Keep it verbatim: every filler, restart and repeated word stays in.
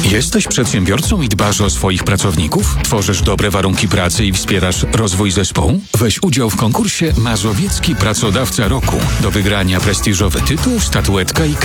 Jesteś przedsiębiorcą i dbasz o swoich pracowników? Tworzysz dobre warunki pracy i wspierasz rozwój zespołu? Weź udział w konkursie Mazowiecki Pracodawca Roku. Do wygrania prestiżowy tytuł, statuetka i